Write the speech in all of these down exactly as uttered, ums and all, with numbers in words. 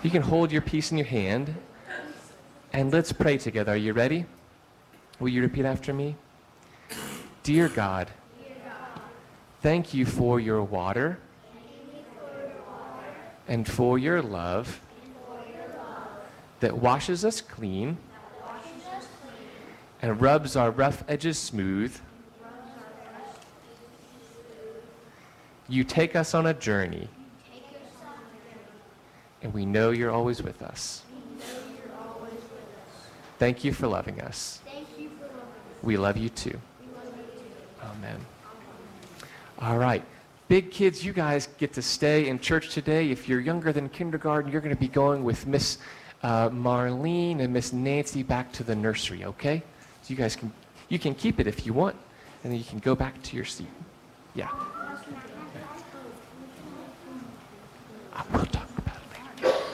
You can hold your peace in your hand, and let's pray together. Are you ready? Will you repeat after me? Dear God, thank you for your water and for your love that washes us clean and rubs our rough edges smooth. You take us on a journey, and we know you're always with us. Thank you for loving us. We love you too. Amen. All right. Big kids, you guys get to stay in church today. If you're younger than kindergarten, you're going to be going with Miss uh, Marlene and Miss Nancy back to the nursery, okay? So you guys can, you can keep it if you want, and then you can go back to your seat. Yeah. I will talk about it later.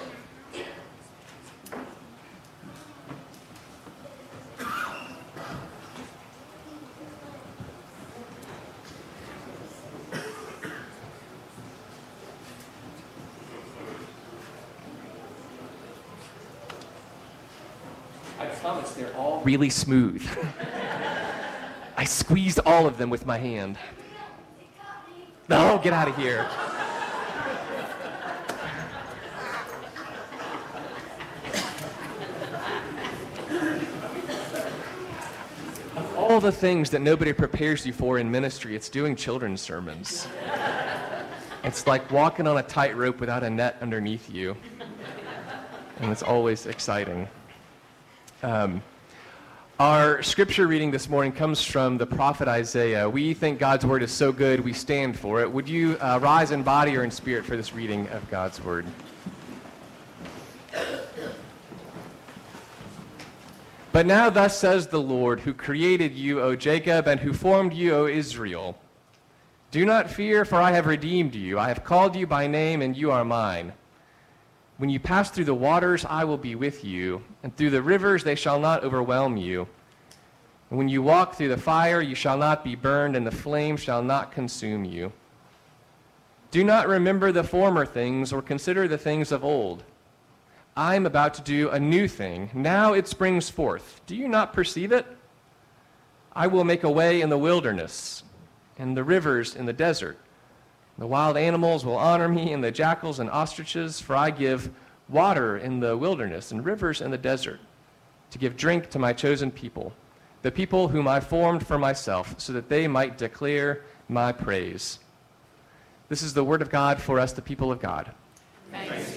I promise they're all really smooth. I squeezed all of them with my hand. No, get out of here. All the things that nobody prepares you for in ministry, it's doing children's sermons. It's like walking on a tightrope without a net underneath you. And it's always exciting. Um, our scripture reading this morning comes from the prophet Isaiah. We think God's word is so good, we stand for it. Would you uh, rise in body or in spirit for this reading of God's word? But now thus says the Lord, who created you, O Jacob, and who formed you, O Israel. Do not fear, for I have redeemed you. I have called you by name, and you are mine. When you pass through the waters, I will be with you, and through the rivers they shall not overwhelm you. And when you walk through the fire, you shall not be burned, and the flame shall not consume you. Do not remember the former things, or consider the things of old. I am about to do a new thing. Now it springs forth. Do you not perceive it? I will make a way in the wilderness, and the rivers in the desert. The wild animals will honor me, and the jackals and ostriches, for I give water in the wilderness and rivers in the desert, to give drink to my chosen people, the people whom I formed for myself, so that they might declare my praise. This is the word of God for us, the people of God. Thanks.